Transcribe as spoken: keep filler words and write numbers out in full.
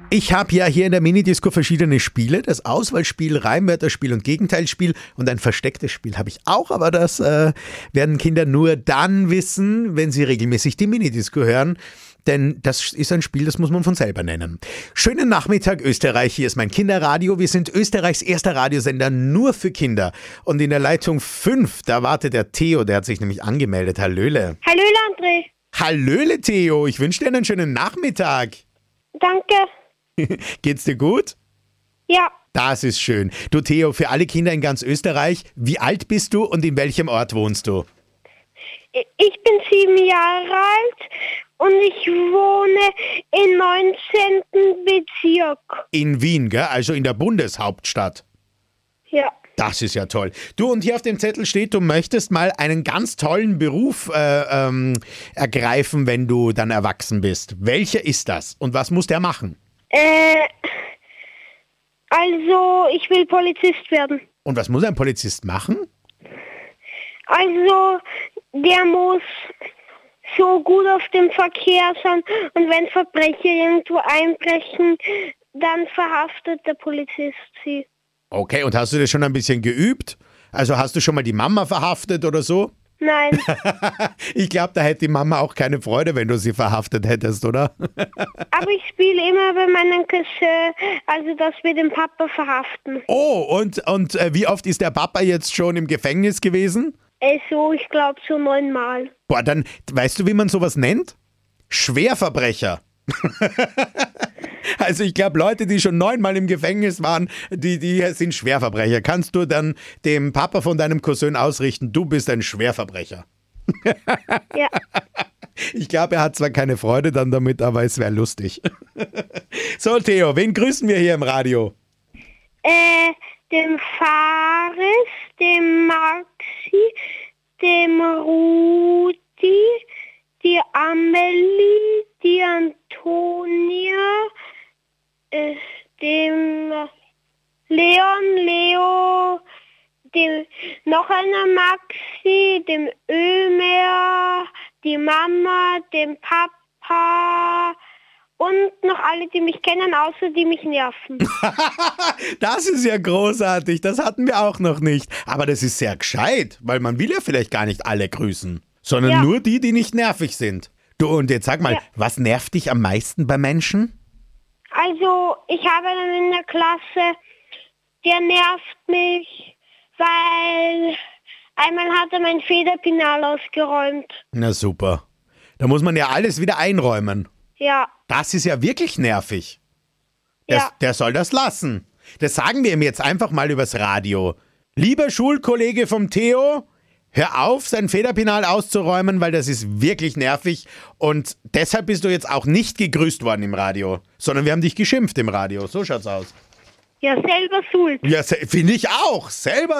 Ich habe ja hier in der Minidisco verschiedene Spiele. Das Auswahlspiel, Reimwörterspiel und Gegenteilsspiel. Und ein verstecktes Spiel habe ich auch. Aber das äh, werden Kinder nur dann wissen, wenn sie regelmäßig die Minidisco hören. Denn das ist ein Spiel, das muss man von selber nennen. Schönen Nachmittag, Österreich. Hier ist mein Kinderradio. Wir sind Österreichs erster Radiosender nur für Kinder. Und in der Leitung fünf, da wartet der Theo. Der hat sich nämlich angemeldet. Hallöle. Hallöle, André. Hallöle, Theo. Ich wünsche dir einen schönen Nachmittag. Danke. Geht's dir gut? Ja, Das ist schön. Du, Theo, für alle Kinder in ganz Österreich, wie alt bist du und in welchem Ort wohnst du? ich bin sieben Jahre alt und ich wohne im neunzehnten Bezirk. In Wien, gell? Also in der Bundeshauptstadt. Ja. Das ist ja toll. Du, und hier auf dem Zettel steht, du möchtest mal einen ganz tollen Beruf äh, ähm, ergreifen, wenn du dann erwachsen bist. Welcher ist das und was muss der machen? Äh, also, ich will Polizist werden. Und was muss ein Polizist machen? Also, der muss so gut auf dem Verkehr sein und wenn Verbrecher irgendwo einbrechen, dann verhaftet der Polizist sie. Okay, und hast du das schon ein bisschen geübt? Also hast du schon mal die Mama verhaftet oder so? Nein, Ich glaube, da hätte die Mama auch keine Freude, wenn du sie verhaftet hättest, oder? aber ich spiele immer bei meinem Cousin, also dass wir den Papa verhaften. Oh, und, und äh, wie oft ist der Papa jetzt schon im Gefängnis gewesen? Also, ich glaube so neunmal. Boah, dann, weißt du, wie man sowas nennt? Schwerverbrecher. Also ich glaube, Leute, die schon neunmal im Gefängnis waren, die, die sind Schwerverbrecher. Kannst du dann dem Papa von deinem Cousin ausrichten, du bist ein Schwerverbrecher? Ja, Ich glaube, er hat zwar keine Freude dann damit, aber es wäre lustig. So, Theo, wen grüßen wir hier im Radio? äh, dem Fares, dem Maxi, dem Rudi, die Amelie, die Antonia, äh, dem Leon, Leo, dem noch einer Maxi, dem Ömer, die Mama, dem Papa und noch alle, die mich kennen, außer die mich nerven. Das ist ja großartig, das hatten wir auch noch nicht. Aber das ist sehr gescheit, weil man will ja vielleicht gar nicht alle grüßen, sondern Ja. nur die, die nicht nervig sind. Du, und jetzt sag mal, Ja. was nervt dich am meisten bei Menschen? Also, ich habe einen in der Klasse, der nervt mich, weil einmal hat er mein Federpinal ausgeräumt. Na super. Da muss man ja alles wieder einräumen. Ja, Das ist ja wirklich nervig. Der, Ja. der soll das lassen. Das sagen wir ihm jetzt einfach mal übers Radio. Lieber Schulkollege vom Theo, hör auf, sein Federpinal auszuräumen, weil das ist wirklich nervig. Und deshalb bist du jetzt auch nicht gegrüßt worden im Radio, sondern wir haben dich geschimpft im Radio. So schaut's aus. ja, selber schuld. Ja, se- finde ich auch. Selber